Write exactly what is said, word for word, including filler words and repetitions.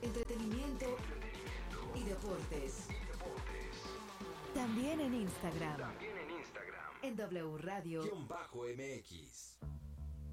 entretenimiento y deportes. También en Instagram. También en Instagram. En W Radio Guión bajo M X.